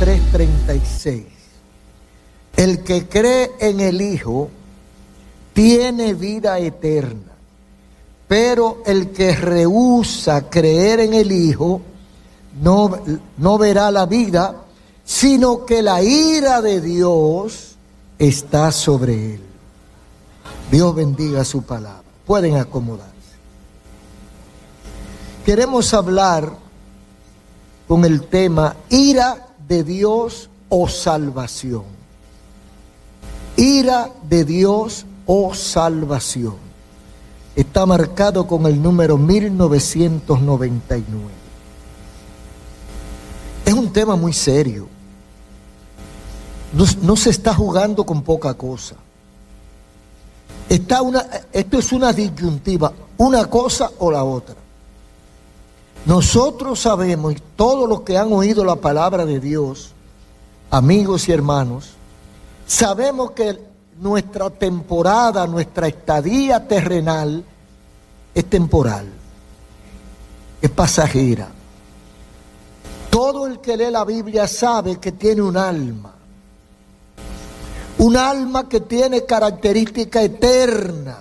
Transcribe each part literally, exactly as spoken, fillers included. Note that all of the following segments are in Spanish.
tres treinta y seis. El que cree en el Hijo tiene vida eterna, pero el que rehúsa creer en el Hijo no, no verá la vida, sino que la ira de Dios está sobre él. Dios bendiga su palabra. Pueden acomodarse. Queremos hablar con el tema ira de Dios o salvación. Ira de Dios o salvación. Está marcado con el número mil novecientos noventa y nueve. Es un tema muy serio. No, no se está jugando con poca cosa. Está una, esto es una disyuntiva, una cosa o la otra. Nosotros sabemos, y todos los que han oído la palabra de Dios, amigos y hermanos, sabemos que nuestra temporada, nuestra estadía terrenal es temporal, es pasajera. Todo el que lee la Biblia sabe que tiene un alma. Un alma que tiene característica eterna,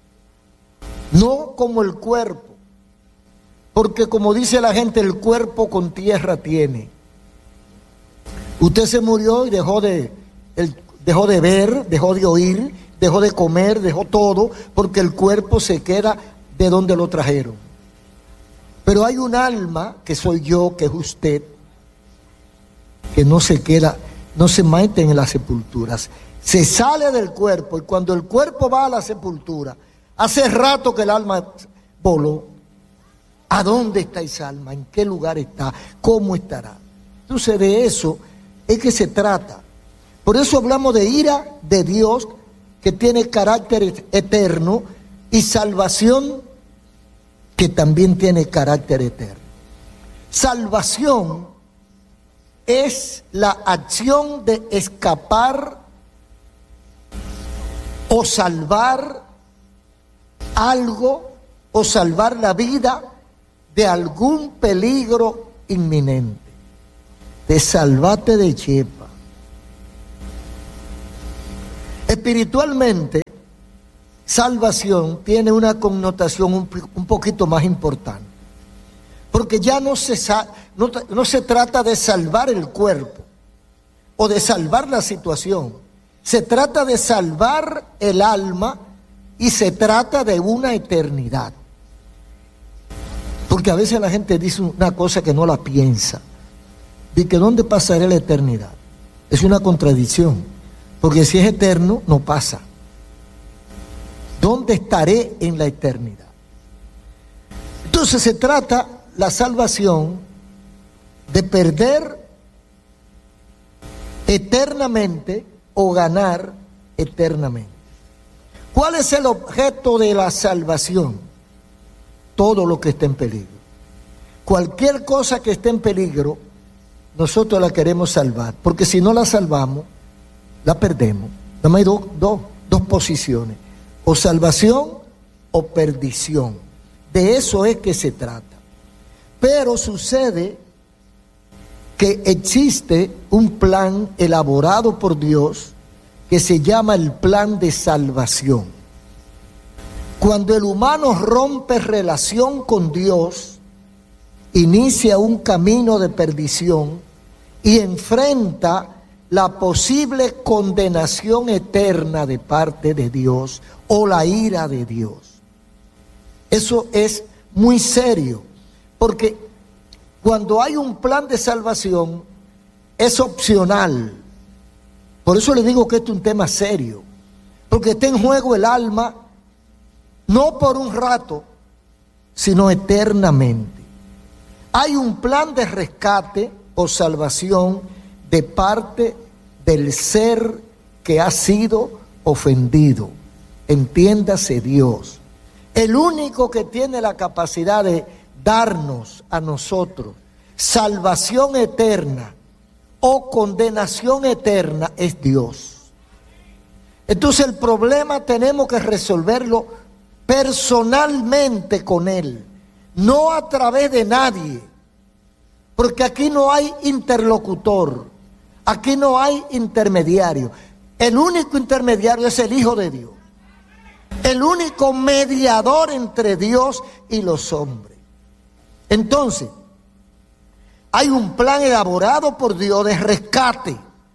no como el cuerpo, porque como dice la gente, el cuerpo con tierra tiene. Usted se murió y dejó de, el, dejó de ver, dejó de oír, dejó de comer, dejó todo, porque el cuerpo se queda de donde lo trajeron. Pero hay un alma, que soy yo, que es usted, que no se queda, no se mete en las sepulturas. Se sale del cuerpo, y cuando el cuerpo va a la sepultura, hace rato que el alma voló. ¿A dónde está esa alma? ¿En qué lugar está? ¿Cómo estará? Entonces de eso es que se trata. Por eso hablamos de ira de Dios, que tiene carácter eterno, y salvación, que también tiene carácter eterno. Salvación es la acción de escapar o salvar algo, o salvar la vida de algún peligro inminente. Te salvaste de chepa. Espiritualmente, salvación tiene una connotación un, un poquito más importante. Porque ya no se, no, no se trata de salvar el cuerpo o de salvar la situación. Se trata de salvar el alma y se trata de una eternidad. Porque a veces la gente dice una cosa que no la piensa. Dice que ¿dónde pasaré la eternidad? Es una contradicción. Porque si es eterno, no pasa. ¿Dónde estaré en la eternidad? Entonces se trata la salvación de perder eternamente o ganar eternamente. ¿Cuál es el objeto de la salvación? Todo lo que esté en peligro. Cualquier cosa que esté en peligro, nosotros la queremos salvar, porque si no la salvamos, la perdemos. Nada más hay dos, dos, dos posiciones, o salvación o perdición. De eso es que se trata. Pero sucede que existe un plan elaborado por Dios que se llama el plan de salvación. Cuando el humano rompe relación con Dios, inicia un camino de perdición y enfrenta la posible condenación eterna de parte de Dios o la ira de Dios. Eso es muy serio, porque cuando hay un plan de salvación, es opcional. Por eso le digo que esto es un tema serio, porque está en juego el alma, no por un rato, sino eternamente. Hay un plan de rescate o salvación de parte del ser que ha sido ofendido. Entiéndase Dios. El único que tiene la capacidad de darnos a nosotros salvación eterna o condenación eterna es Dios. Entonces el problema tenemos que resolverlo personalmente con Él, no a través de nadie, porque aquí no hay interlocutor, Aquí no hay intermediario. El único intermediario es el Hijo de Dios. El único mediador entre Dios y los hombres. Entonces, hay un plan elaborado por Dios de rescate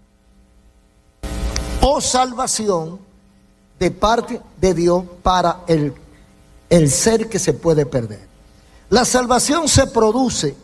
o salvación de parte de Dios para el, el ser que se puede perder. La salvación se produce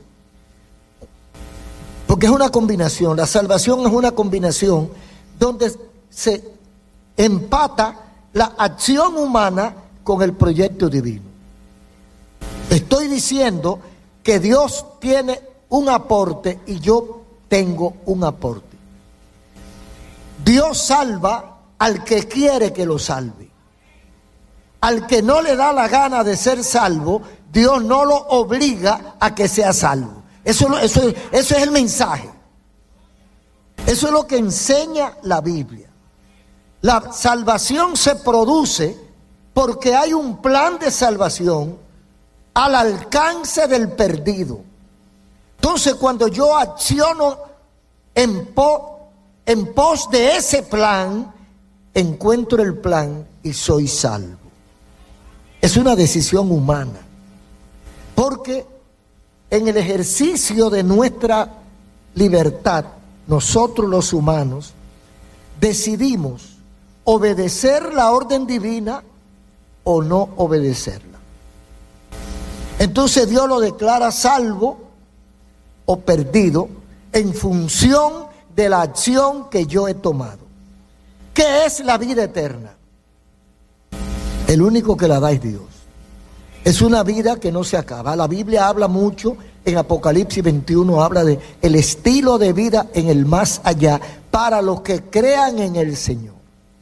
porque es una combinación. La salvación es una combinación donde se empata la acción humana con el proyecto divino. Estoy diciendo que Dios tiene un aporte y yo tengo un aporte. Dios salva al que quiere que lo salve. Al que no le da la gana de ser salvo, Dios no lo obliga a que sea salvo. Eso, eso, eso es el mensaje. Eso es lo que enseña la Biblia. La salvación se produce porque hay un plan de salvación al alcance del perdido. Entonces, cuando yo acciono en, po, en pos de ese plan, encuentro el plan y soy salvo. Es una decisión humana. Porque en el ejercicio de nuestra libertad, nosotros los humanos decidimos obedecer la orden divina o no obedecerla. Entonces Dios lo declara salvo o perdido en función de la acción que yo he tomado. ¿Qué es la vida eterna? El único que la da es Dios. Es una vida que no se acaba. La Biblia habla mucho, en Apocalipsis veintiuno habla de el estilo de vida en el más allá para los que crean en el Señor.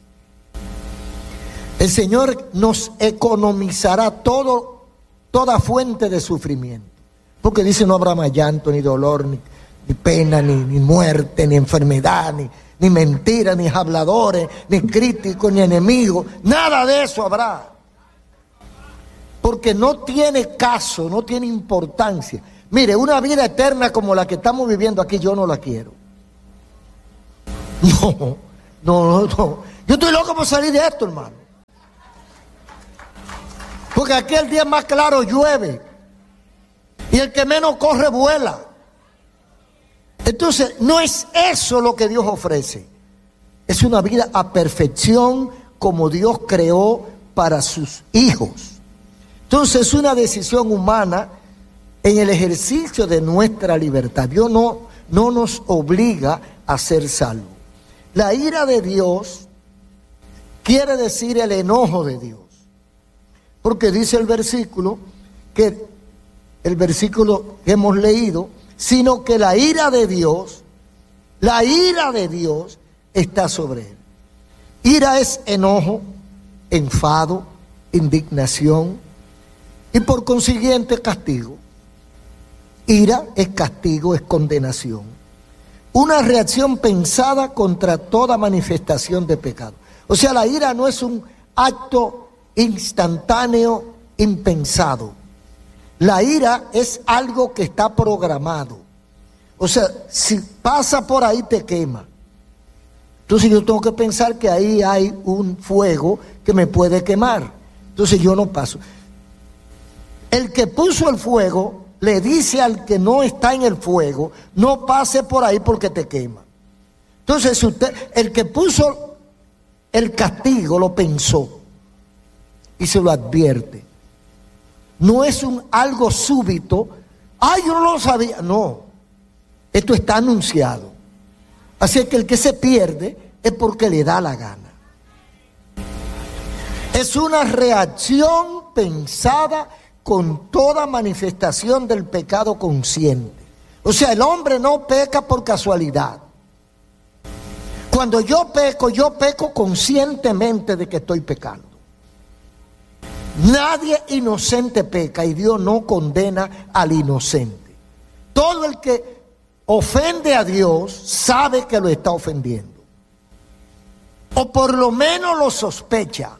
El Señor nos economizará todo, toda fuente de sufrimiento. Porque dice no habrá más llanto, ni dolor, ni, ni pena, ni, ni muerte, ni enfermedad, ni, ni mentira, ni habladores, ni críticos, ni enemigos. Nada de eso habrá. Porque no tiene caso, no tiene importancia. Mire, una vida eterna como la que estamos viviendo aquí, yo no la quiero. No, no, no. Yo estoy loco por salir de esto, hermano. Porque aquí el día más claro llueve. Y el que menos corre vuela. Entonces, no es eso lo que Dios ofrece. Es una vida a perfección como Dios creó para sus hijos. Entonces es una decisión humana en el ejercicio de nuestra libertad. Dios no, no nos obliga a ser salvos. La ira de Dios quiere decir el enojo de Dios. Porque dice el versículo, que el versículo que hemos leído, sino que la ira de Dios, la ira de Dios está sobre él. Ira es enojo, enfado, indignación. Y por consiguiente castigo. Ira es castigo, es condenación. Una reacción pensada contra toda manifestación de pecado. O sea, la ira no es un acto instantáneo, impensado. La ira es algo que está programado. O sea, si pasa por ahí te quema. Entonces yo tengo que pensar que ahí hay un fuego que me puede quemar. Entonces yo no paso. El que puso el fuego le dice al que no está en el fuego, no pase por ahí porque te quema. Entonces, si usted, el que puso el castigo lo pensó y se lo advierte. No es un algo súbito. Ay, yo no lo sabía. No, esto está anunciado. Así que el que se pierde es porque le da la gana. Es una reacción pensada con toda manifestación del pecado consciente. O sea, el hombre no peca por casualidad. Cuando yo peco, yo peco conscientemente de que estoy pecando. Nadie inocente peca y Dios no condena al inocente. Todo el que ofende a Dios sabe que lo está ofendiendo. O por lo menos lo sospecha.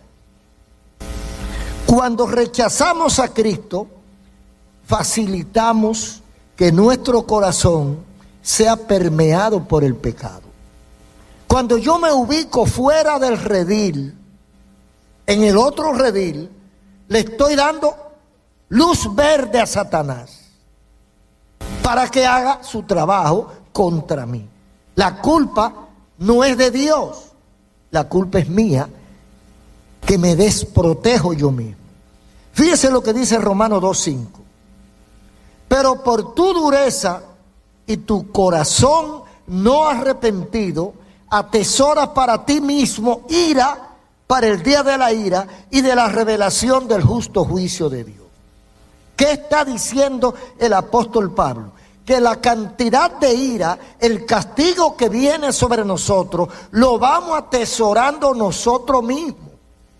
Cuando rechazamos a Cristo, facilitamos que nuestro corazón sea permeado por el pecado. Cuando yo me ubico fuera del redil, en el otro redil, le estoy dando luz verde a Satanás para que haga su trabajo contra mí. La culpa no es de Dios, la culpa es mía, que me desprotejo yo mismo. Fíjese lo que dice Romanos dos cinco. Pero por tu dureza y tu corazón no arrepentido, atesoras para ti mismo ira para el día de la ira y de la revelación del justo juicio de Dios. ¿Qué está diciendo el apóstol Pablo? Que la cantidad de ira, el castigo que viene sobre nosotros, lo vamos atesorando nosotros mismos.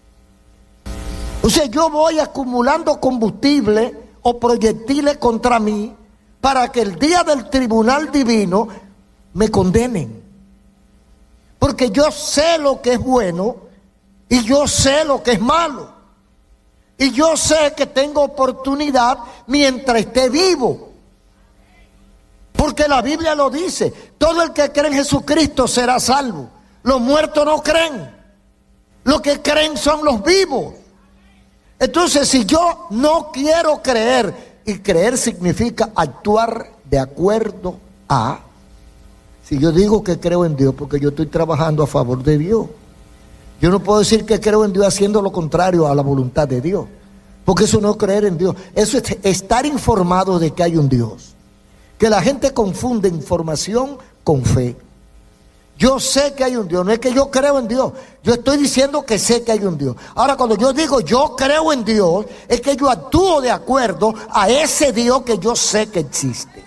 O sea, yo voy acumulando combustible o proyectiles contra mí para que el día del tribunal divino me condenen. Porque yo sé lo que es bueno y yo sé lo que es malo. Y yo sé que tengo oportunidad mientras esté vivo. Porque la Biblia lo dice, todo el que cree en Jesucristo será salvo. Los muertos no creen. Los que creen son los vivos. Entonces, si yo no quiero creer, y creer significa actuar de acuerdo a, si yo digo que creo en Dios, porque yo estoy trabajando a favor de Dios. Yo no puedo decir que creo en Dios haciendo lo contrario a la voluntad de Dios, porque eso no es creer en Dios, eso es estar informado de que hay un Dios. Que la gente confunde información con fe. Yo sé que hay un Dios, no es que yo creo en Dios, yo estoy diciendo que sé que hay un Dios. Ahora, cuando yo digo yo creo en Dios, es que yo actúo de acuerdo a ese Dios que yo sé que existe.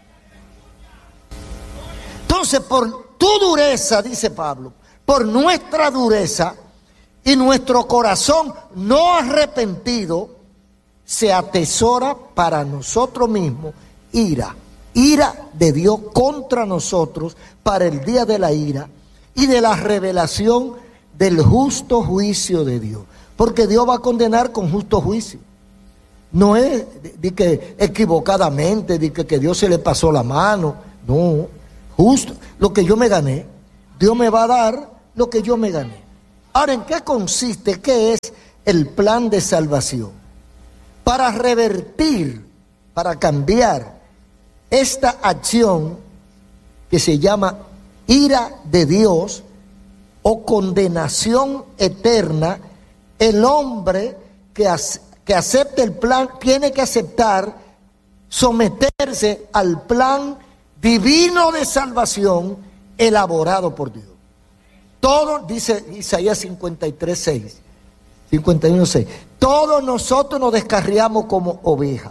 Entonces, por tu dureza, dice Pablo, por nuestra dureza y nuestro corazón no arrepentido, se atesora para nosotros mismos ira. Ira de Dios contra nosotros para el día de la ira y de la revelación del justo juicio de Dios. Porque Dios va a condenar con justo juicio. No es de, de que equivocadamente, de que, que Dios se le pasó la mano. No, justo. Lo que yo me gané, Dios me va a dar lo que yo me gané. Ahora, ¿en qué consiste? ¿Qué es el plan de salvación? Para revertir, para cambiar esta acción que se llama ira de Dios o condenación eterna, el hombre que, que acepte el plan tiene que aceptar someterse al plan divino de salvación elaborado por Dios. Todo, dice Isaías cincuenta y tres, seis, cincuenta y uno, seis, todos nosotros nos descarriamos como ovejas.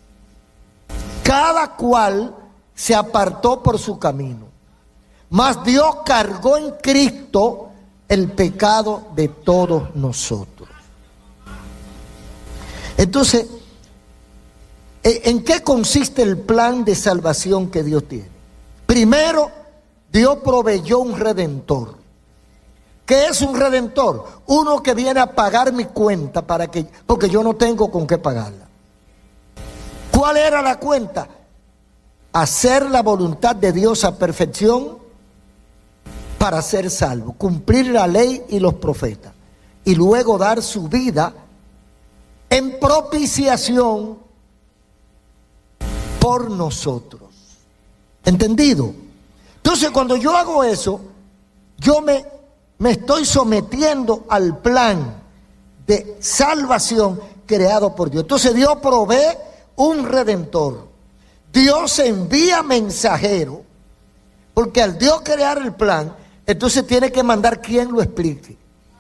Cada cual se apartó por su camino, mas Dios cargó en Cristo el pecado de todos nosotros. Entonces, ¿en qué consiste el plan de salvación que Dios tiene? Primero, Dios proveyó un redentor. ¿Qué es un redentor? Uno que viene a pagar mi cuenta para que, porque yo no tengo con qué pagarla. ¿Cuál era la cuenta? Hacer la voluntad de Dios a perfección para ser salvo, cumplir la ley y los profetas, y luego dar su vida en propiciación por nosotros. ¿Entendido? Entonces, cuando yo hago eso, yo me, me estoy sometiendo al plan de salvación creado por Dios. Entonces, Dios provee un redentor. Dios envía mensajero, porque al Dios crear el plan, entonces tiene que mandar quien lo explique.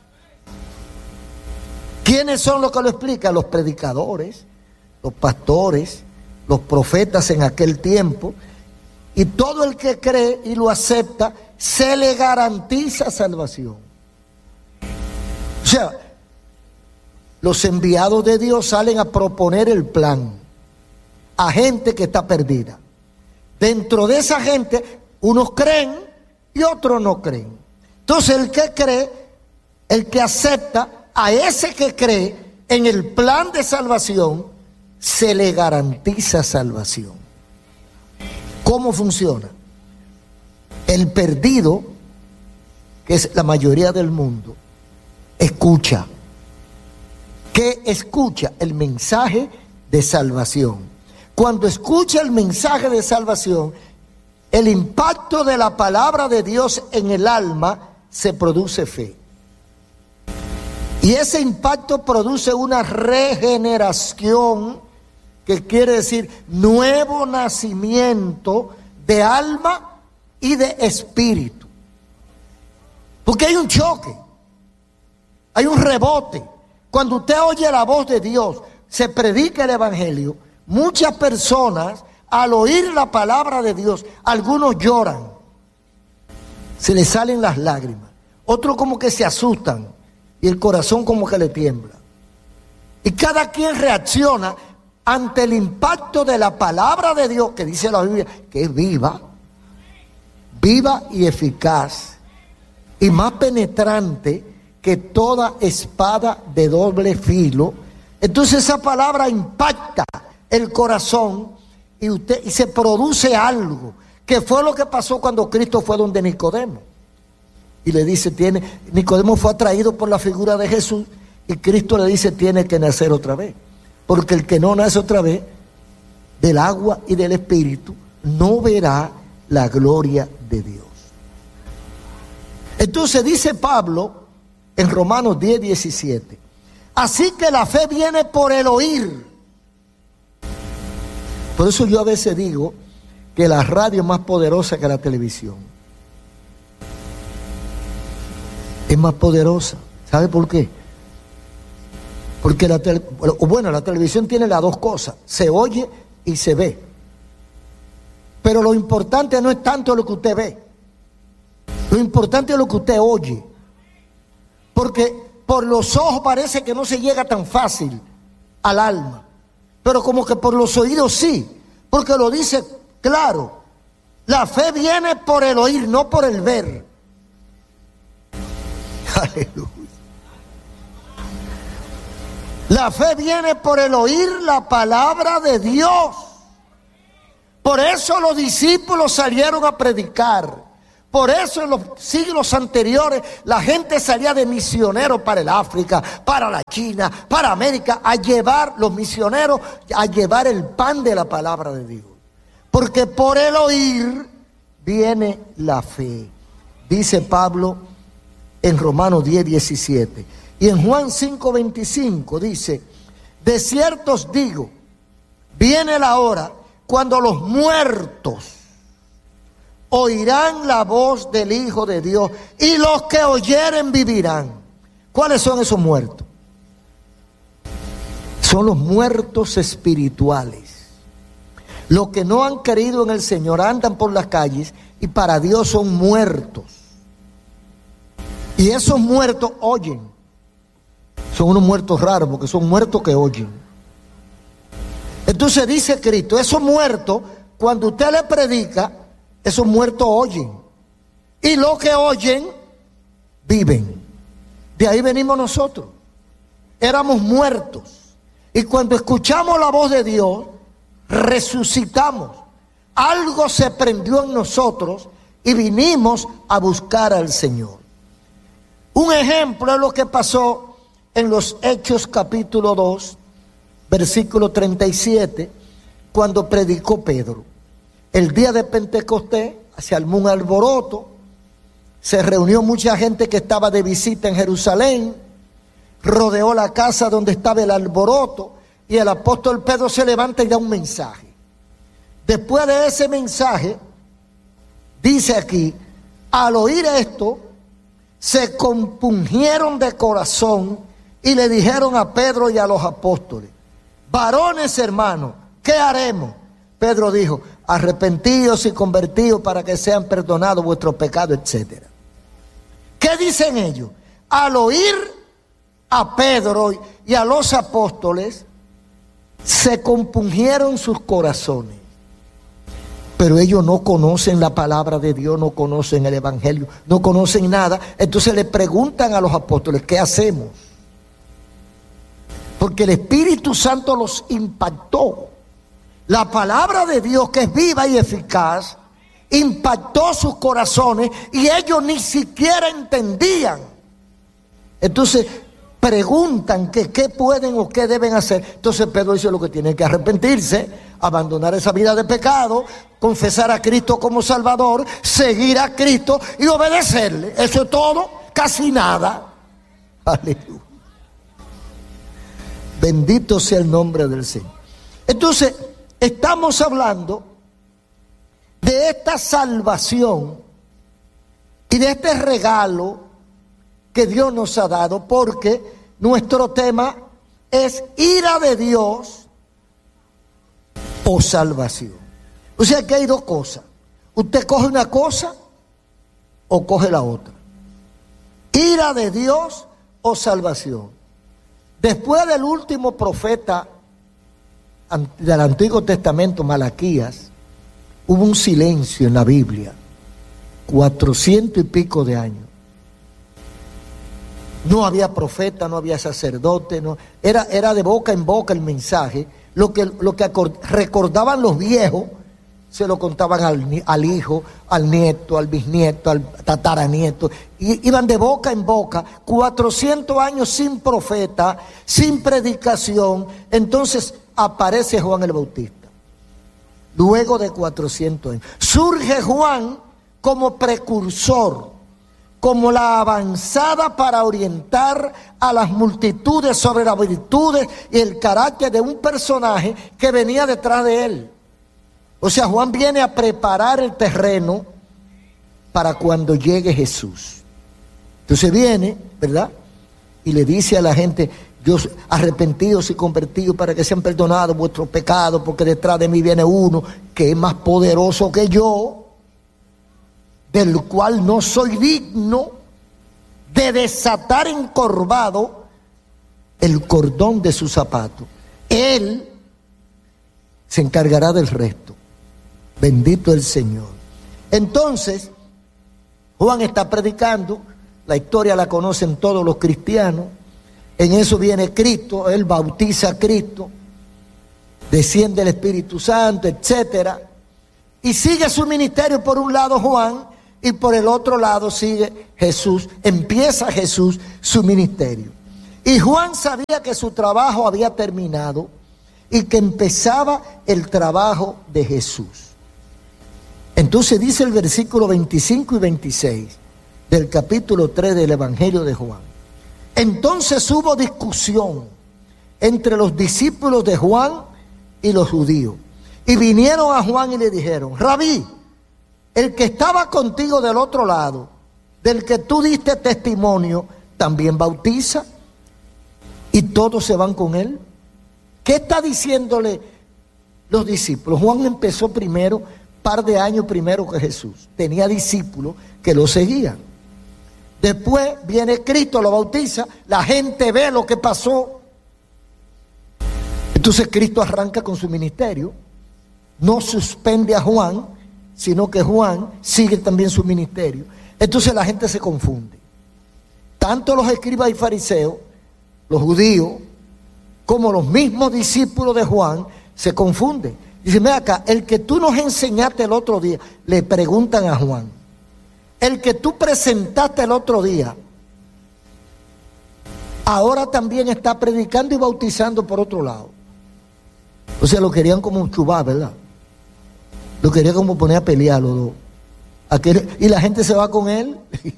¿Quiénes son los que lo explican? Los predicadores, los pastores, los profetas en aquel tiempo, y todo el que cree y lo acepta, se le garantiza salvación. O sea, los enviados de Dios salen a proponer el plan a gente que está perdida. Dentro de esa gente, unos creen y otros no creen. Entonces, el que cree, el que acepta, a ese que cree en el plan de salvación, se le garantiza salvación. ¿Cómo funciona? El perdido que es la mayoría del mundo, escucha. ¿Qué escucha? El mensaje de salvación. Cuando escucha el mensaje de salvación, el impacto de la palabra de Dios en el alma se produce fe. Y ese impacto produce una regeneración, que quiere decir nuevo nacimiento de alma y de espíritu. Porque hay un choque, hay un rebote. Cuando usted oye la voz de Dios, se predica el evangelio, muchas personas al oír la palabra de Dios, algunos lloran, se les salen las lágrimas, otros como que se asustan y el corazón como que le tiembla. Y cada quien reacciona ante el impacto de la palabra de Dios, que dice la Biblia, que es viva, viva y eficaz, y más penetrante que toda espada de doble filo. Entonces esa palabra impacta el corazón y, usted, y se produce algo, que fue lo que pasó cuando Cristo fue donde Nicodemo. Y le dice, tiene, Nicodemo fue atraído por la figura de Jesús, y Cristo le dice, tiene que nacer otra vez. Porque el que no nace otra vez del agua y del espíritu no verá la gloria de Dios. Entonces dice Pablo en Romanos diez, diecisiete, así que la fe viene por el oír. Por eso yo a veces digo que la radio es más poderosa que la televisión. Es más poderosa. ¿Sabe por qué? Porque la tele, bueno, la televisión tiene las dos cosas, se oye y se ve. Pero lo importante no es tanto lo que usted ve, lo importante es lo que usted oye. Porque por los ojos parece que no se llega tan fácil al alma, pero como que por los oídos sí, porque lo dice claro, la fe viene por el oír, no por el ver. Aleluya. La fe viene por el oír la palabra de Dios. Por eso los discípulos salieron a predicar. Por eso en los siglos anteriores la gente salía de misioneros para el África, para la China, para América, a llevar, los misioneros, a llevar el pan de la palabra de Dios. Porque por el oír viene la fe. Dice Pablo en Romanos diez, diecisiete. Y en Juan cinco, veinticinco dice, de cierto os digo, viene la hora cuando los muertos oirán la voz del Hijo de Dios, y los que oyeren vivirán. ¿Cuáles son esos muertos? Son los muertos espirituales. Los que no han creído en el Señor andan por las calles y para Dios son muertos. Y esos muertos oyen. Son unos muertos raros porque son muertos que oyen. Entonces dice Cristo, esos muertos, cuando usted le predica, esos muertos oyen. Y los que oyen, viven. De ahí venimos nosotros. Éramos muertos. Y cuando escuchamos la voz de Dios, resucitamos. Algo se prendió en nosotros y vinimos a buscar al Señor. Un ejemplo es lo que pasó en los Hechos capítulo dos, versículo treinta y siete, cuando predicó Pedro. El día de Pentecostés se armó un alboroto, se reunió mucha gente que estaba de visita en Jerusalén, rodeó la casa donde estaba el alboroto, y el apóstol Pedro se levanta y da un mensaje. Después de ese mensaje, dice aquí, al oír esto, se compungieron de corazón y le dijeron a Pedro y a los apóstoles, varones hermanos, ¿qué haremos? Pedro dijo, arrepentidos y convertidos para que sean perdonados vuestros pecados, etcétera. ¿Qué dicen ellos? Al oír a Pedro y a los apóstoles, se compungieron sus corazones. Pero ellos no conocen la palabra de Dios, no conocen el evangelio, no conocen nada. Entonces le preguntan a los apóstoles, ¿qué hacemos? Porque el Espíritu Santo los impactó. La palabra de Dios, que es viva y eficaz, impactó sus corazones y ellos ni siquiera entendían. Entonces preguntan que qué pueden o qué deben hacer. Entonces Pedro dice lo que tienen que arrepentirse, abandonar esa vida de pecado, confesar a Cristo como Salvador, seguir a Cristo y obedecerle. Eso es todo, casi nada. Aleluya. Bendito sea el nombre del Señor. Entonces estamos hablando de esta salvación y de este regalo que Dios nos ha dado, porque nuestro tema es ira de Dios o salvación. O sea que hay dos cosas. Usted coge una cosa o coge la otra. Ira de Dios o salvación. Después del último profeta del Antiguo Testamento, Malaquías, hubo un silencio en la Biblia, cuatrocientos y pico de años. No había profeta, no había sacerdote, no, era, era de boca en boca el mensaje. Lo que, lo que recordaban los viejos, se lo contaban al, al hijo, al nieto, al bisnieto, al tataranieto. Y iban de boca en boca, cuatrocientos años sin profeta, sin predicación. Entonces aparece Juan el Bautista. Luego de cuatrocientos años. Surge Juan como precursor, como la avanzada para orientar a las multitudes sobre las virtudes y el carácter de un personaje que venía detrás de él. O sea, Juan viene a preparar el terreno para cuando llegue Jesús. Entonces viene, ¿verdad? Y le dice a la gente: Dios, arrepentidos y convertidos para que sean perdonados vuestros pecados, porque detrás de mí viene uno que es más poderoso que yo, del cual no soy digno de desatar encorvado el cordón de su zapato. Él se encargará del resto. Bendito el Señor. Entonces, Juan está predicando, la historia la conocen todos los cristianos. En eso viene Cristo, él bautiza a Cristo, desciende el Espíritu Santo, etcétera. Y sigue su ministerio por un lado Juan, y por el otro lado sigue Jesús. Empieza Jesús su ministerio. Y Juan sabía que su trabajo había terminado y que empezaba el trabajo de Jesús. Entonces dice el versículo veinticinco y veintiséis del capítulo tres del Evangelio de Juan. Entonces hubo discusión entre los discípulos de Juan y los judíos. Y vinieron a Juan y le dijeron: Rabí, el que estaba contigo del otro lado, del que tú diste testimonio, también bautiza, y todos se van con él. ¿Qué está diciéndole los discípulos? Juan empezó primero, par de años primero que Jesús. Tenía discípulos que lo seguían. Después viene Cristo, lo bautiza, la gente ve lo que pasó. Entonces Cristo arranca con su ministerio, no suspende a Juan, sino que Juan sigue también su ministerio. Entonces la gente se confunde. Tanto los escribas y fariseos, los judíos, como los mismos discípulos de Juan, se confunden. Dicen: ve acá, el que tú nos enseñaste el otro día, le preguntan a Juan, el que tú presentaste el otro día, ahora también está predicando y bautizando por otro lado. O sea, lo querían como un chubá, ¿verdad? Lo quería como poner a pelear los dos. Aquel, y la gente se va con él.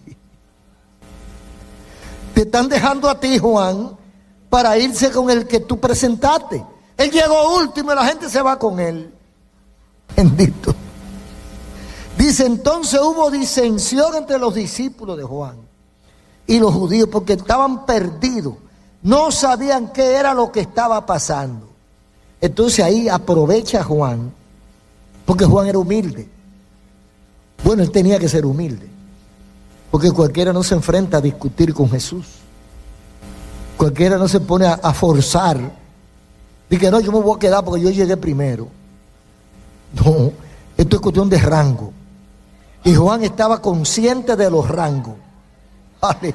Te están dejando a ti, Juan, para irse con el que tú presentaste. Él llegó último y la gente se va con él. Bendito. Dice: entonces hubo disensión entre los discípulos de Juan y los judíos, porque estaban perdidos. No sabían qué era lo que estaba pasando. Entonces ahí aprovecha Juan, porque Juan era humilde. Bueno, él tenía que ser humilde, porque cualquiera no se enfrenta a discutir con Jesús. Cualquiera no se pone a, a forzar. Dice: no, yo me voy a quedar porque yo llegué primero. No, esto es cuestión de rango. Y Juan estaba consciente de los rangos. Aleluya.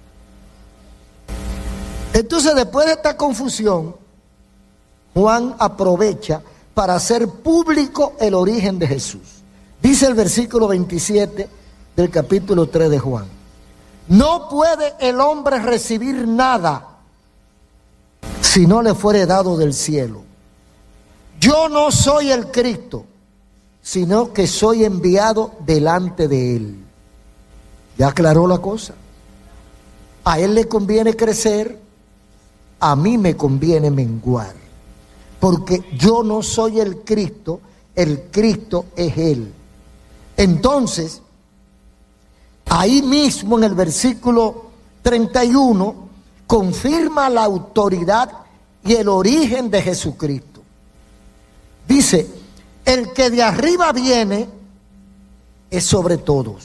Entonces, después de esta confusión, Juan aprovecha para hacer público el origen de Jesús. Dice el versículo veintisiete del capítulo tres de Juan: no puede el hombre recibir nada si no le fuere dado del cielo. Yo no soy el Cristo, sino que soy enviado delante de él. Ya aclaró la cosa. A él le conviene crecer, a mí me conviene menguar, porque yo no soy el Cristo, el Cristo es él. Entonces, ahí mismo en el versículo treinta y uno, confirma la autoridad y el origen de Jesucristo. Dice: el que de arriba viene es sobre todos.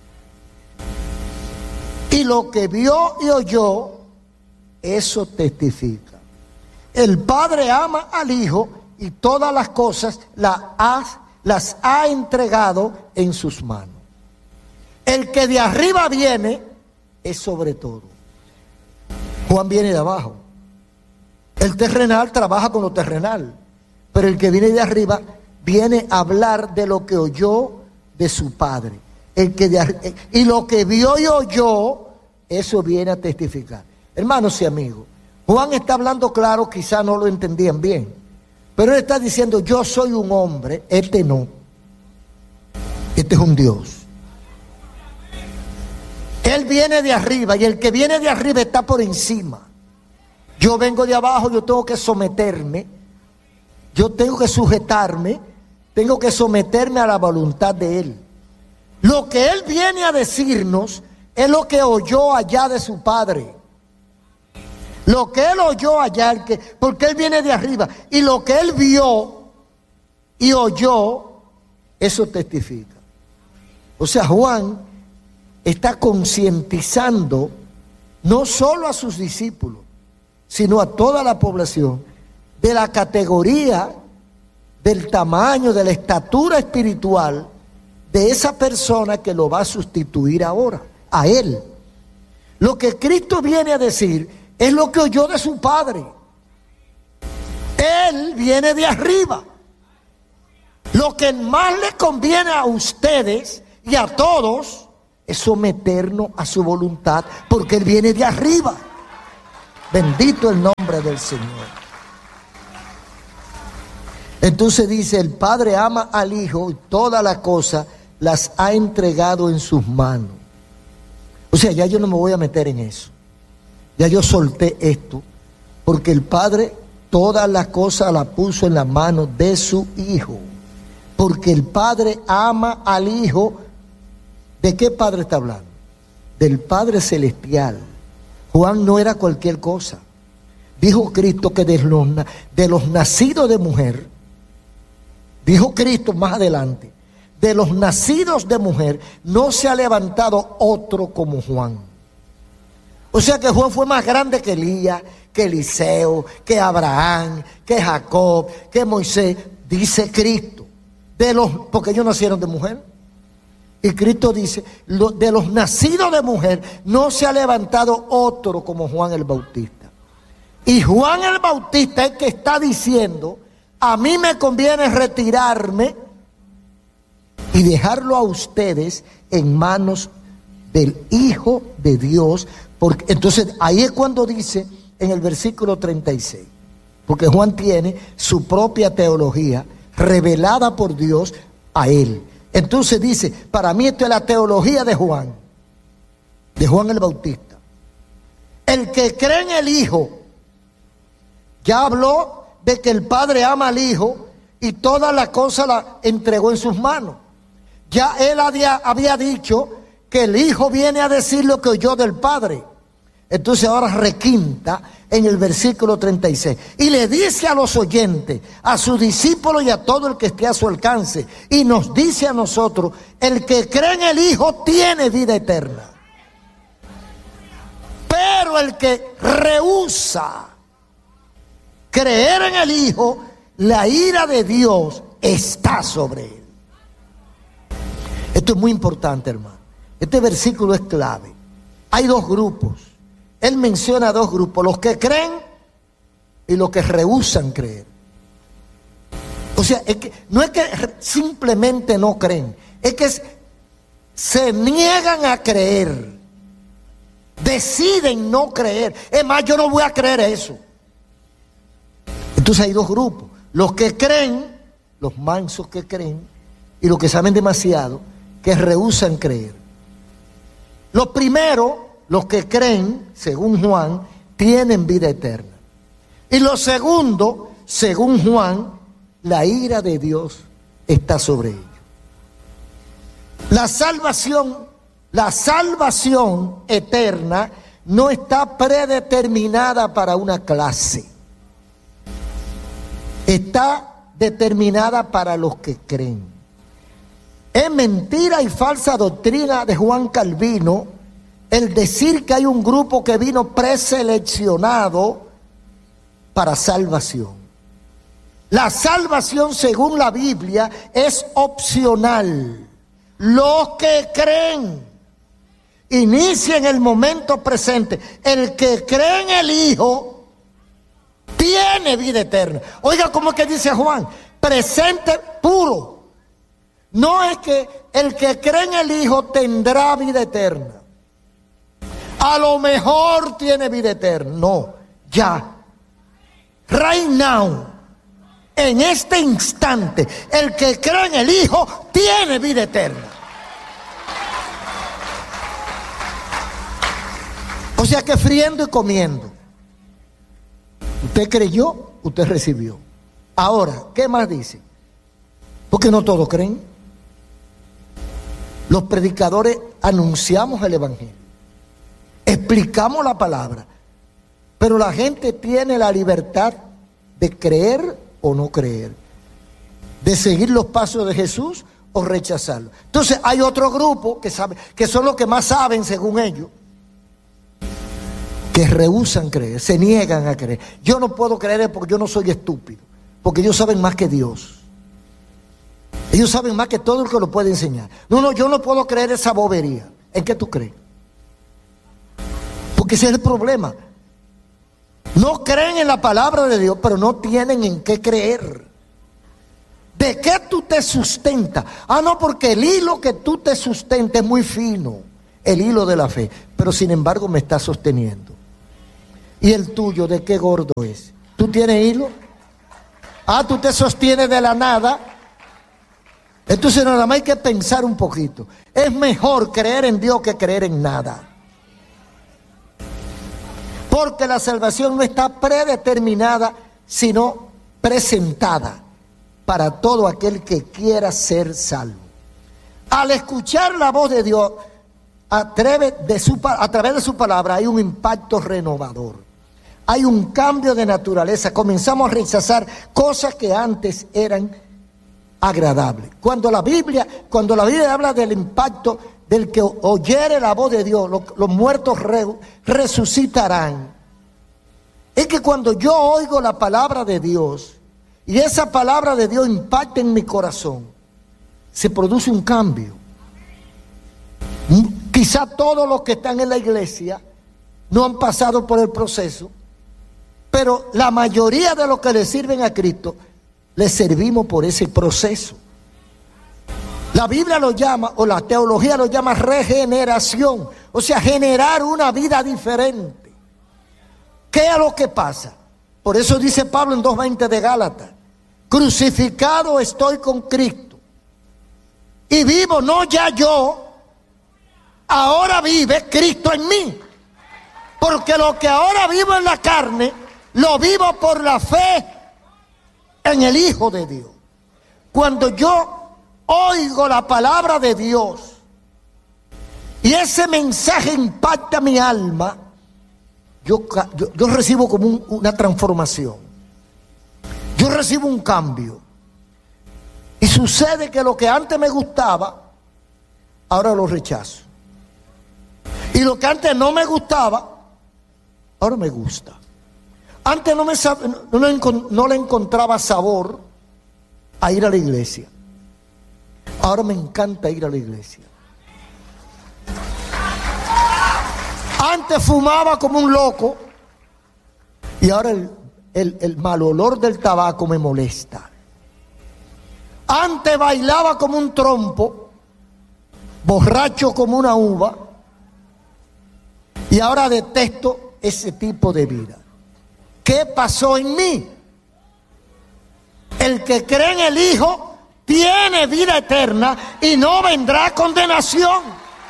Y lo que vio y oyó, eso testifica. El Padre ama al Hijo y todas las cosas las ha, las ha entregado en sus manos. El que de arriba viene es sobre todo. Juan viene de abajo. El terrenal trabaja con lo terrenal, pero el que viene de arriba viene a hablar de lo que oyó de su Padre. El que de, y lo que vio y oyó, eso viene a testificar. Hermanos y amigos, Juan está hablando claro, quizá no lo entendían bien, pero él está diciendo: yo soy un hombre, este no. Este es un Dios. Él viene de arriba y el que viene de arriba está por encima. Yo vengo de abajo, yo tengo que someterme, yo tengo que sujetarme, tengo que someterme a la voluntad de Él. Lo que Él viene a decirnos es lo que oyó allá de su Padre. Lo que Él oyó allá, el que, porque Él viene de arriba, y lo que Él vio y oyó, eso testifica. O sea, Juan está concientizando no solo a sus discípulos, sino a toda la población de la categoría, del tamaño, de la estatura espiritual de esa persona que lo va a sustituir ahora, a Él. Lo que Cristo viene a decir es lo que oyó de su Padre. Él viene de arriba. Lo que más le conviene a ustedes y a todos es someternos a su voluntad, porque Él viene de arriba. Bendito el nombre del Señor. Entonces dice: el Padre ama al Hijo y todas las cosas las ha entregado en sus manos. O sea, ya yo no me voy a meter en eso. Ya yo solté esto, porque el Padre todas las cosas las puso en las manos de su Hijo. Porque el Padre ama al Hijo. ¿De qué Padre está hablando? Del Padre Celestial. Juan no era cualquier cosa. Dijo Cristo que de los, de los nacidos de mujer, dijo Cristo más adelante, de los nacidos de mujer no se ha levantado otro como Juan. O sea que Juan fue más grande que Elías, que Eliseo, que Abraham, que Jacob, que Moisés, dice Cristo. De los, porque ellos nacieron de mujer. Y Cristo dice: lo, de los nacidos de mujer no se ha levantado otro como Juan el Bautista. Y Juan el Bautista es el que está diciendo: a mí me conviene retirarme y dejarlo a ustedes en manos del Hijo de Dios. Porque entonces ahí es cuando dice en el versículo treinta y seis, porque Juan tiene su propia teología revelada por Dios a él. Entonces dice: para mí esto es la teología de Juan, de Juan el Bautista. El que cree en el Hijo, ya habló de que el Padre ama al Hijo y todas las cosas las entregó en sus manos. Ya él había, había dicho que el Hijo viene a decir lo que oyó del Padre. Entonces ahora requinta en el versículo treinta y seis. Y le dice a los oyentes, a sus discípulos y a todo el que esté a su alcance. Y nos dice a nosotros: el que cree en el Hijo tiene vida eterna. Pero el que rehúsa creer en el Hijo, la ira de Dios está sobre él. Esto es muy importante, hermano. Este versículo es clave. Hay dos grupos. Él menciona dos grupos: los que creen y los que rehúsan creer. O sea, es que, no es que simplemente no creen, es que se niegan a creer, deciden no creer. Es más, yo no voy a creer eso. Entonces hay dos grupos, los que creen, los mansos que creen, y los que saben demasiado, que rehúsan creer. Los primeros, los que creen, según Juan, tienen vida eterna. Y los segundos, según Juan, la ira de Dios está sobre ellos. La salvación, la salvación eterna no está predeterminada para una clase. Está determinada para los que creen. Es mentira y falsa doctrina de Juan Calvino el decir que hay un grupo que vino preseleccionado para salvación. La salvación, según la Biblia, es opcional. Los que creen, inicia en el momento presente. El que cree en el Hijo tiene vida eterna. Oiga, ¿cómo es que dice Juan? Presente puro. No es que el que cree en el Hijo tendrá vida eterna. A lo mejor tiene vida eterna. No, ya. Right now. En este instante, el que cree en el Hijo tiene vida eterna. O sea que friendo y comiendo. Usted creyó, usted recibió. Ahora, ¿qué más dice? Porque no todos creen. Los predicadores anunciamos el Evangelio, explicamos la palabra, pero la gente tiene la libertad de creer o no creer, de seguir los pasos de Jesús o rechazarlo. Entonces hay otro grupo que sabe, que son los que más saben según ellos, que rehúsan creer, se niegan a creer. Yo no puedo creer porque yo no soy estúpido, porque ellos saben más que Dios. Ellos saben más que todo el que lo puede enseñar. No, no, yo no puedo creer esa bobería. ¿En qué tú crees? Porque ese es el problema. No creen en la palabra de Dios, pero no tienen en qué creer. ¿De qué tú te sustentas? Ah, no, porque el hilo que tú te sustentas es muy fino, el hilo de la fe, pero sin embargo me está sosteniendo. ¿Y el tuyo de qué gordo es? ¿Tú tienes hilo? Ah, tú te sostienes de la nada. Entonces nada más hay que pensar un poquito. Es mejor creer en Dios que creer en nada. Porque la salvación no está predeterminada, sino presentada para todo aquel que quiera ser salvo. Al escuchar la voz de Dios a través de su, a través de su palabra hay un impacto renovador. Hay un cambio de naturaleza. Comenzamos a rechazar cosas que antes eran agradable. Cuando la Biblia, cuando la Biblia habla del impacto del que oyere la voz de Dios, los, los muertos re, resucitarán. Es que cuando yo oigo la palabra de Dios y esa palabra de Dios impacta en mi corazón, se produce un cambio. Quizá todos los que están en la iglesia no han pasado por el proceso, pero la mayoría de los que le sirven a Cristo le servimos por ese proceso. La Biblia lo llama, o la teología lo llama regeneración, o sea, generar una vida diferente. ¿Qué es lo que pasa? Por eso dice Pablo en dos veinte de Gálatas: crucificado estoy con Cristo, y vivo no ya yo, ahora vive Cristo en mí. Porque lo que ahora vivo en la carne, lo vivo por la fe en el Hijo de Dios. Cuando yo oigo la palabra de Dios y ese mensaje impacta mi alma, yo, yo, yo recibo como un, una transformación. Yo recibo un cambio. Y sucede que lo que antes me gustaba, ahora lo rechazo. Y lo que antes no me gustaba, ahora me gusta. Antes no, me, no, no le encontraba sabor a ir a la iglesia. Ahora me encanta ir a la iglesia. Antes fumaba como un loco y ahora el, el, el mal olor del tabaco me molesta. Antes bailaba como un trompo, borracho como una uva, y ahora detesto ese tipo de vida. ¿Qué pasó en mí? El que cree en el Hijo tiene vida eterna y no vendrá condenación.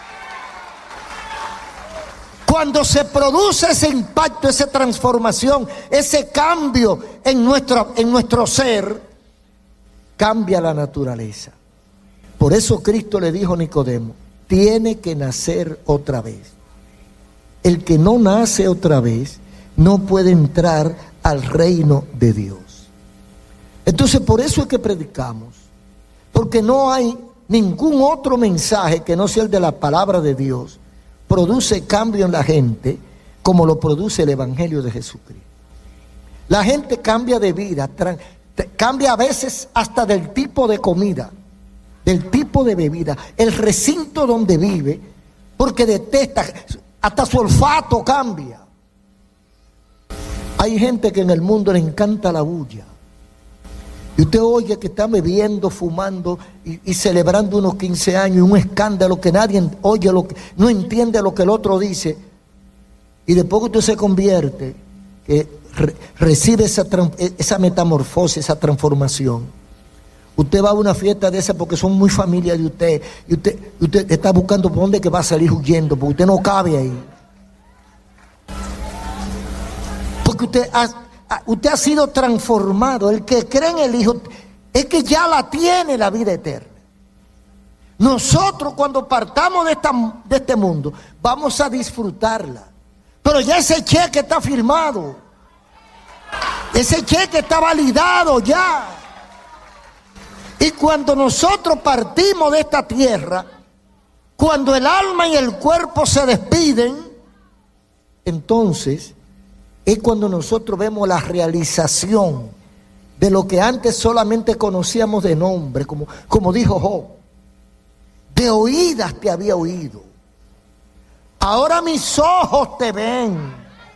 Cuando se produce ese impacto, esa transformación, ese cambio en nuestro, en nuestro ser, cambia la naturaleza. Por eso Cristo le dijo a Nicodemo, tiene que nacer otra vez. El que no nace otra vez no puede entrar al reino de Dios. Entonces, por eso es que predicamos, porque no hay ningún otro mensaje que no sea el de la palabra de Dios, produce cambio en la gente como lo produce el Evangelio de Jesucristo. La gente cambia de vida, cambia a veces hasta del tipo de comida, del tipo de bebida, el recinto donde vive, porque detesta, hasta su olfato cambia. Hay gente que en el mundo le encanta la bulla. Y usted oye que está bebiendo, fumando y, y celebrando unos quince años y un escándalo que nadie oye, lo que, no entiende lo que el otro dice. Y después que usted se convierte, que re, recibe esa, esa metamorfosis, esa transformación. Usted va a una fiesta de esa porque son muy familia de usted. Y usted, usted está buscando por dónde que va a salir huyendo, porque usted no cabe ahí. Porque usted ha... Usted ha sido transformado. El que cree en el Hijo es que ya la tiene la vida eterna. Nosotros cuando partamos de, esta, de este mundo vamos a disfrutarla. Pero ya ese cheque está firmado. Ese cheque está validado ya. Y cuando nosotros partimos de esta tierra, cuando el alma y el cuerpo se despiden, entonces es cuando nosotros vemos la realización de lo que antes solamente conocíamos de nombre, como, como dijo Job. De oídas te había oído, ahora mis ojos te ven.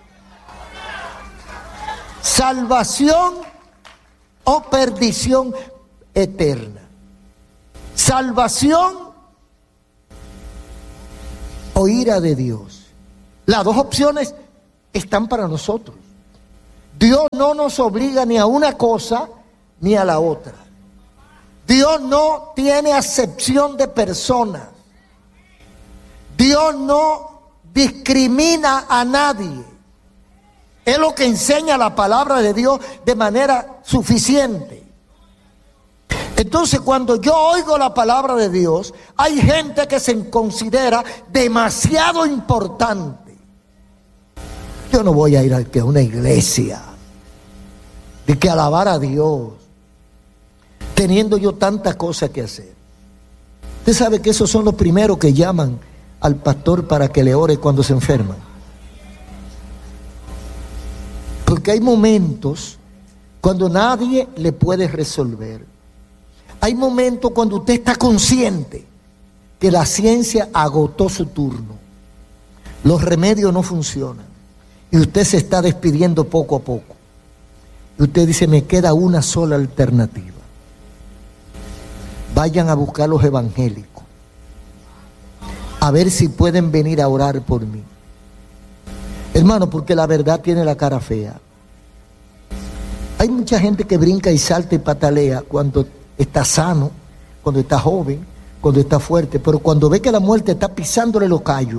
Salvación o perdición eterna. Salvación o ira de Dios. Las dos opciones están para nosotros. Dios no nos obliga ni a una cosa ni a la otra. Dios no tiene acepción de personas. Dios no discrimina a nadie. Es lo que enseña la palabra de Dios de manera suficiente. Entonces, cuando yo oigo la palabra de Dios, hay gente que se considera demasiado importante. Yo no voy a ir a una iglesia de que alabar a Dios, teniendo yo tantas cosas que hacer. Usted sabe que esos son los primeros que llaman al pastor para que le ore cuando se enferman. Porque hay momentos cuando nadie le puede resolver. Hay momentos cuando usted está consciente que la ciencia agotó su turno. Los remedios no funcionan. Y usted se está despidiendo poco a poco. Y usted dice, me queda una sola alternativa. Vayan a buscar los evangélicos. A ver si pueden venir a orar por mí. Hermano, porque la verdad tiene la cara fea. Hay mucha gente que brinca y salta y patalea cuando está sano, cuando está joven, cuando está fuerte. Pero cuando ve que la muerte está pisándole los callos,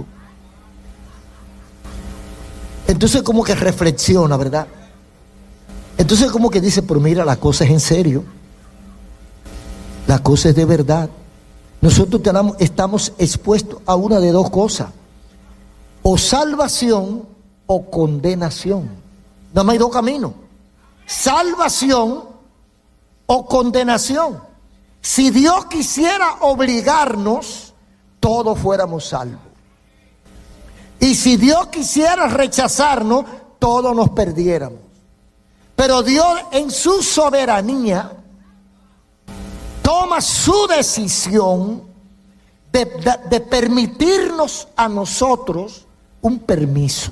entonces como que reflexiona, ¿verdad? Entonces como que dice, pero mira, la cosa es en serio. La cosa es de verdad. Nosotros tenemos, estamos expuestos a una de dos cosas. O salvación o condenación. Nada más hay dos caminos. Salvación o condenación. Si Dios quisiera obligarnos, todos fuéramos salvos. Y si Dios quisiera rechazarnos, todos nos perdiéramos. Pero Dios en su soberanía toma su decisión de, de, de permitirnos a nosotros un permiso.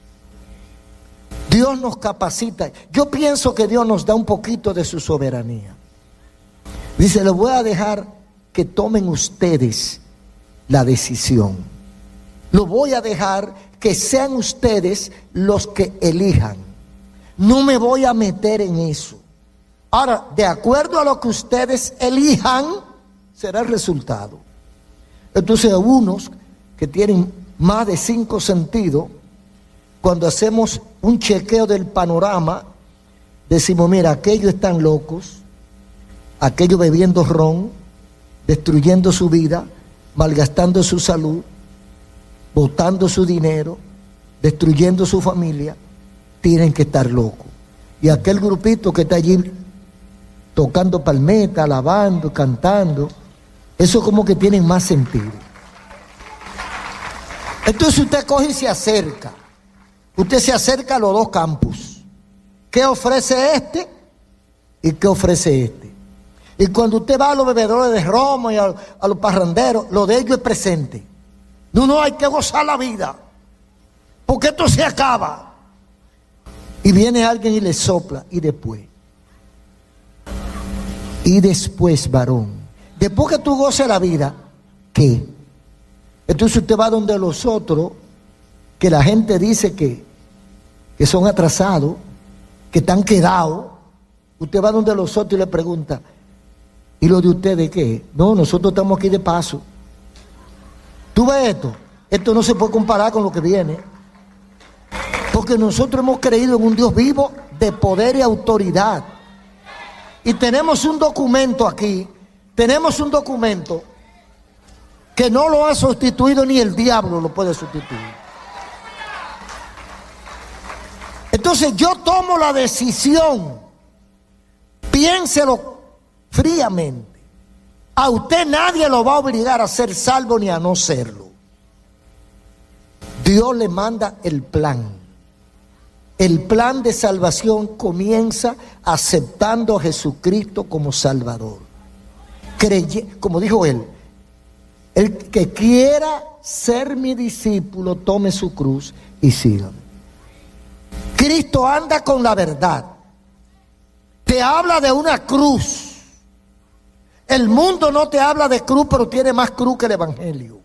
Dios nos capacita. Yo pienso que Dios nos da un poquito de su soberanía. Dice, les voy a dejar que tomen ustedes la decisión. Lo voy a dejar que sean ustedes los que elijan. No me voy a meter en eso. Ahora, de acuerdo a lo que ustedes elijan, será el resultado. Entonces, algunos que tienen más de cinco sentidos, cuando hacemos un chequeo del panorama, decimos, mira, aquellos están locos, aquellos bebiendo ron, destruyendo su vida, malgastando su salud, botando su dinero, destruyendo su familia, tienen que estar locos. Y aquel grupito que está allí tocando palmeta, alabando, cantando, eso como que tienen más sentido. Entonces usted coge y se acerca. Usted se acerca a los dos campus. ¿Qué ofrece este y qué ofrece este? Y cuando usted va a los bebedores de romo y a, a los parranderos, lo de ellos es presente. No, no, hay que gozar la vida, porque esto se acaba. Y viene alguien y le sopla, y después. Y después, varón, después que tú goces la vida, ¿qué? Entonces usted va donde los otros, que la gente dice que, que son atrasados, que están quedados. Usted va donde los otros y le pregunta, ¿y lo de ustedes qué? No, nosotros estamos aquí de paso. ¿Tú ves esto? Esto no se puede comparar con lo que viene. Porque nosotros hemos creído en un Dios vivo de poder y autoridad. Y tenemos un documento aquí, tenemos un documento que no lo ha sustituido ni el diablo lo puede sustituir. Entonces yo tomo la decisión, piénselo fríamente. A usted nadie lo va a obligar a ser salvo ni a no serlo. Dios le manda el plan. El plan de salvación comienza aceptando a Jesucristo como Salvador. Creye, como dijo él, el que quiera ser mi discípulo, tome su cruz y sígame. Cristo anda con la verdad. Te habla de una cruz. El mundo no te habla de cruz, pero tiene más cruz que el evangelio.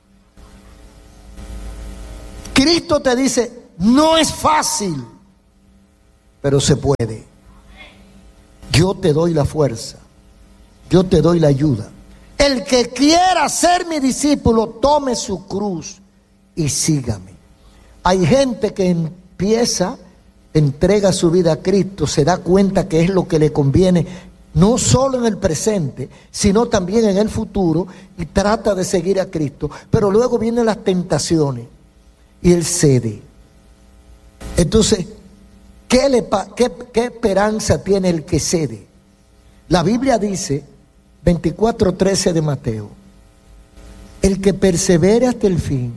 Cristo te dice, no es fácil, pero se puede. Yo te doy la fuerza, yo te doy la ayuda. El que quiera ser mi discípulo, tome su cruz y sígame. Hay gente que empieza, entrega su vida a Cristo, se da cuenta que es lo que le conviene, no solo en el presente, sino también en el futuro, y trata de seguir a Cristo. Pero luego vienen las tentaciones y él cede. Entonces, ¿qué, le, qué, qué esperanza tiene el que cede? La Biblia dice, veinticuatro trece de Mateo, el que persevere hasta el fin,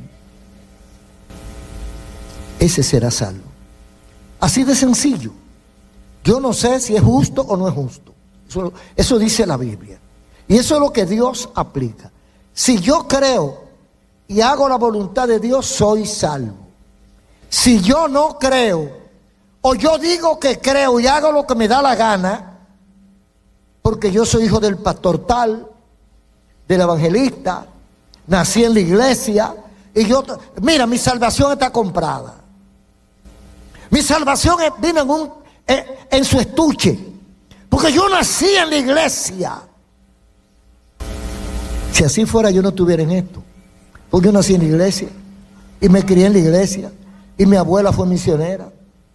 ese será salvo. Así de sencillo. Yo no sé si es justo o no es justo. Eso, eso dice la Biblia. Y eso es lo que Dios aplica. Si yo creo y hago la voluntad de Dios, soy salvo. Si yo no creo, o yo digo que creo y hago lo que me da la gana, porque yo soy hijo del pastor tal, del evangelista, nací en la iglesia, y yo, mira, mi salvación está comprada. Mi salvación vino en, un, en, en su estuche, porque yo nací en la iglesia. Si así fuera, yo no estuviera en esto, porque yo nací en la iglesia y me crié en la iglesia y mi abuela fue misionera.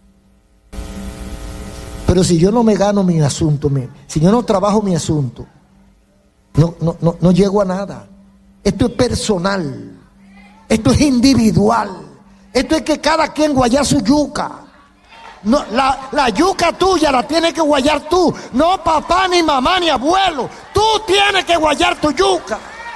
Pero si yo no me gano mi asunto, si yo no trabajo mi asunto, no, no, no, no llego a nada. Esto es personal, esto es individual, esto es que cada quien guaya su yuca. No, la, la yuca tuya la tienes que guayar tú, no papá, ni mamá, ni abuelo. Tú tienes que guayar tu yuca.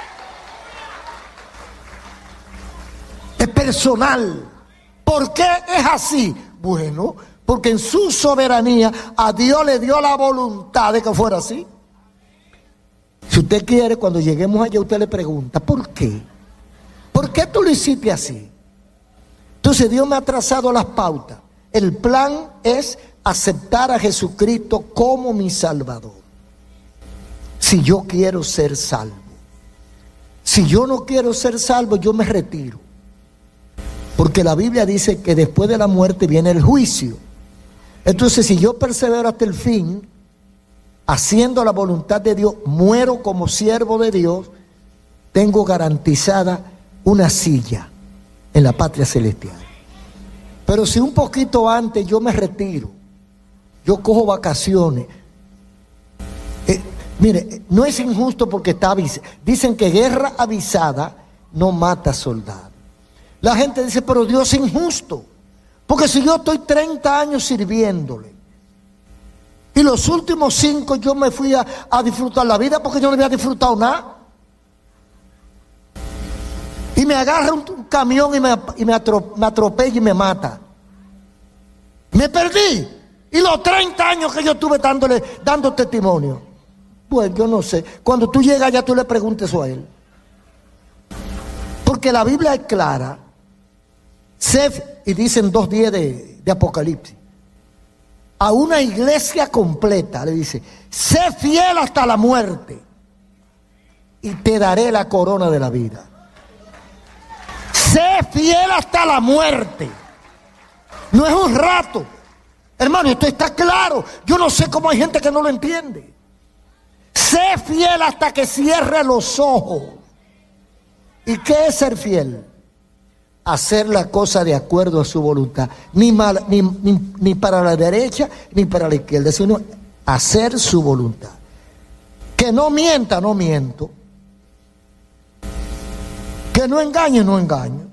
Es personal. ¿Por qué es así? Bueno, porque en su soberanía a Dios le dio la voluntad de que fuera así. Si usted quiere, cuando lleguemos allá, usted le pregunta, ¿por qué? ¿Por qué tú lo hiciste así? Entonces Dios me ha trazado las pautas. El plan es aceptar a Jesucristo como mi Salvador. si yo quiero ser salvo. Si yo no quiero ser salvo, yo me retiro. Porque la Biblia dice que después de la muerte viene el juicio. Entonces, si yo persevero hasta el fin, haciendo la voluntad de Dios, muero como siervo de Dios, tengo garantizada una silla en la patria celestial. Pero si un poquito antes yo me retiro, yo cojo vacaciones. Eh, mire, no es injusto porque está avisado. Dicen que guerra avisada no mata soldados. La gente dice, pero Dios es injusto. Porque si yo estoy treinta años sirviéndole, y los últimos cinco yo me fui a, a disfrutar la vida porque yo no había disfrutado nada. Y me agarra un, un camión y, me, y me, atrop, me atropella y me mata. Me perdí. Y los treinta años que yo estuve dándole, dando testimonio. Pues yo no sé. Cuando tú llegas allá tú le preguntes eso a él. Porque la Biblia es clara. Sé, y dicen dos días de, de Apocalipsis. A una iglesia completa le dice, sé fiel hasta la muerte y te daré la corona de la vida. Sé fiel hasta la muerte. No es un rato. Hermano, esto está claro. Yo no sé cómo hay gente que no lo entiende. Sé fiel hasta que cierre los ojos. ¿Y qué es ser fiel? Hacer la cosa de acuerdo a su voluntad. Ni, mal, ni, ni, ni para la derecha ni para la izquierda, sino hacer su voluntad. Que no mienta, no miento. Que no engañe, no engaño.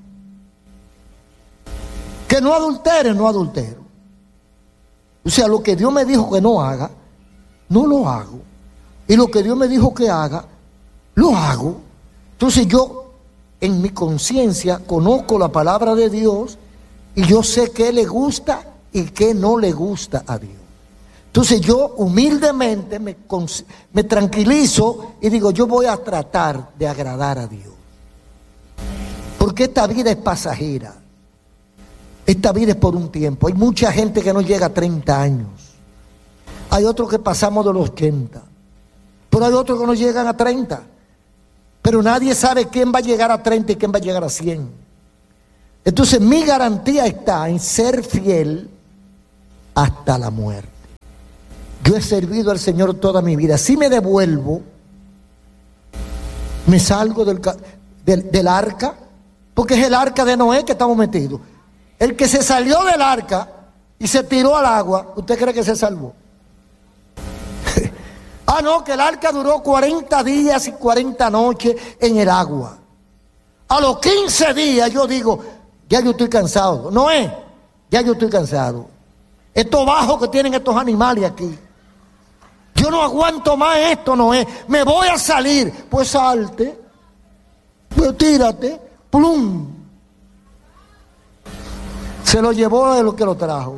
Que no adultere, no adultero. O sea, lo que Dios me dijo que no haga, no lo hago. Y lo que Dios me dijo que haga, lo hago. Entonces yo, en mi conciencia, conozco la palabra de Dios y yo sé qué le gusta y qué no le gusta a Dios. Entonces yo humildemente me, me tranquilizo y digo, yo voy a tratar de agradar a Dios. Porque esta vida es pasajera. Esta vida es por un tiempo. Hay mucha gente que no llega a treinta años. Hay otros que pasamos de los ochenta. Pero hay otros que no llegan a treinta. Pero nadie sabe quién va a llegar a treinta y quién va a llegar a cien. Entonces mi garantía está en ser fiel hasta la muerte. Yo he servido al Señor toda mi vida. Si me devuelvo, me salgo del, del, del arca, porque es el arca de Noé que estamos metidos. El que se salió del arca y se tiró al agua, ¿usted cree que se salvó? Ah, no, que el arca duró cuarenta días y cuarenta noches en el agua. A los quince días yo digo, ya yo estoy cansado. Noé, ya yo estoy cansado. Estos bajos que tienen estos animales aquí. Yo no aguanto más esto, Noé. Me voy a salir. Pues salte. Pues tírate. Plum. Se lo llevó de lo que lo trajo.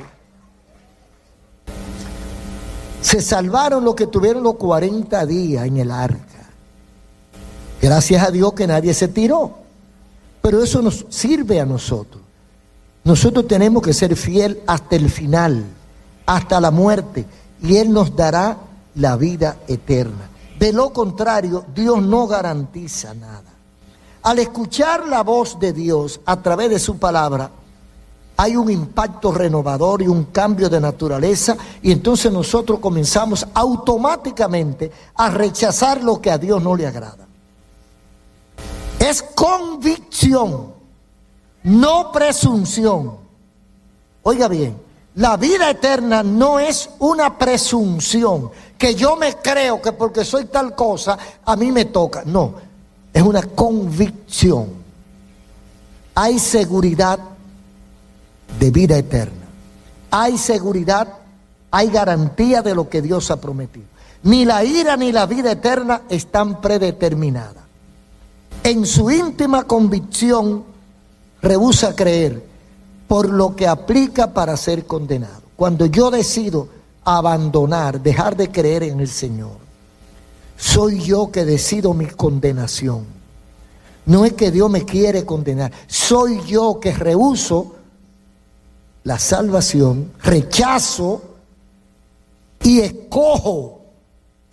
Se salvaron los que tuvieron los cuarenta días en el arca. Gracias a Dios que nadie se tiró. Pero eso nos sirve a nosotros. Nosotros tenemos que ser fiel hasta el final, hasta la muerte, y Él nos dará la vida eterna. De lo contrario, Dios no garantiza nada. Al escuchar la voz de Dios a través de su palabra, hay un impacto renovador y un cambio de naturaleza, y entonces nosotros comenzamos automáticamente a rechazar lo que a Dios no le agrada. Es convicción, no presunción. Oiga bien, la vida eterna no es una presunción, que yo me creo que porque soy tal cosa, a mí me toca. No, es una convicción. Hay seguridad de vida eterna. Hay seguridad, hay garantía de lo que Dios ha prometido. Ni la ira ni la vida eterna están predeterminadas. En su íntima convicción rehúsa creer por lo que aplica para ser condenado. Cuando yo decido abandonar, dejar de creer en el Señor, soy yo que decido mi condenación. No es que Dios me quiere condenar, soy yo que rehúso la salvación, rechazo y escojo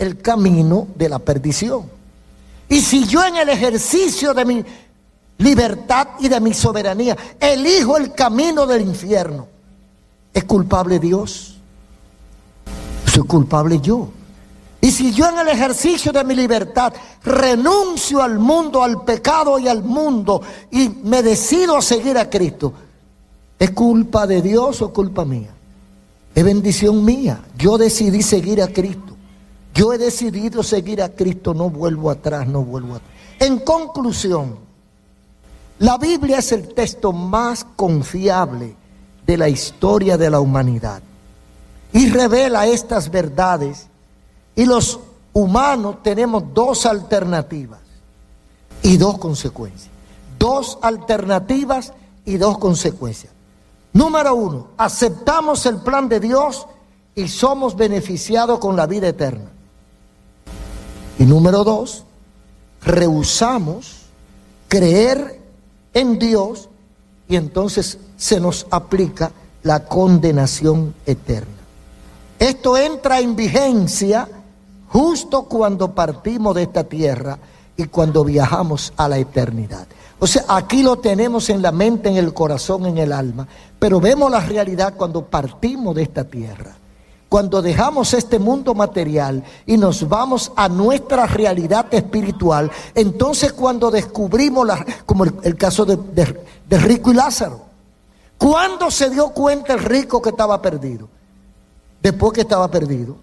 el camino de la perdición. Y si yo en el ejercicio de mi libertad y de mi soberanía elijo el camino del infierno, ¿es culpable Dios? ¿Soy culpable yo? Y si yo en el ejercicio de mi libertad renuncio al mundo, al pecado y al mundo y me decido a seguir a Cristo, ¿es culpa de Dios o culpa mía? Es bendición mía. Yo decidí seguir a Cristo. Yo he decidido seguir a Cristo, no vuelvo atrás, no vuelvo atrás. En conclusión, la Biblia es el texto más confiable de la historia de la humanidad y revela estas verdades. Y los humanos tenemos dos alternativas y dos consecuencias. Dos alternativas y dos consecuencias. Número uno, aceptamos el plan de Dios y somos beneficiados con la vida eterna. Y número dos, rehusamos creer en Dios y entonces se nos aplica la condenación eterna. Esto entra en vigencia justo cuando partimos de esta tierra y cuando viajamos a la eternidad. O sea, aquí lo tenemos en la mente, en el corazón, en el alma, pero vemos la realidad cuando partimos de esta tierra. Cuando dejamos este mundo material y nos vamos a nuestra realidad espiritual, entonces cuando descubrimos, la, como el, el caso de, de, de Rico y Lázaro, ¿cuándo se dio cuenta el rico que estaba perdido? Después que estaba perdido,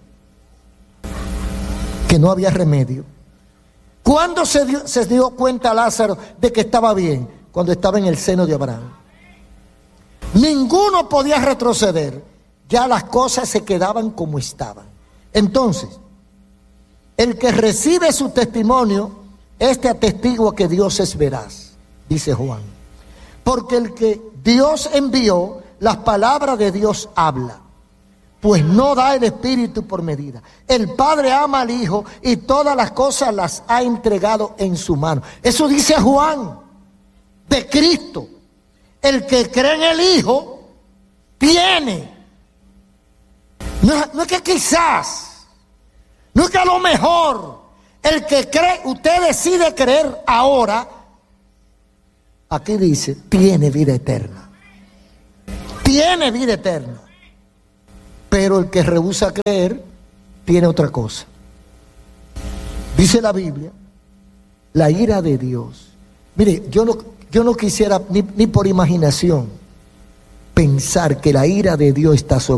que no había remedio. ¿Cuándo se dio, se dio cuenta Lázaro de que estaba bien? Cuando estaba en el seno de Abraham. Ninguno podía retroceder, ya las cosas se quedaban como estaban. Entonces, el que recibe su testimonio, este atestigua que Dios es veraz, dice Juan. Porque el que Dios envió, las palabras de Dios habla. Pues no da el Espíritu por medida. El Padre ama al Hijo y todas las cosas las ha entregado en su mano. Eso dice Juan, de Cristo. El que cree en el Hijo, tiene. No, no es que quizás, no es que a lo mejor. El que cree, usted decide creer ahora, aquí dice, tiene vida eterna. Tiene vida eterna. Pero el que rehúsa creer tiene otra cosa. Dice la Biblia, la ira de Dios. Mire, yo no, yo no quisiera ni, ni por imaginación pensar que la ira de Dios está sobre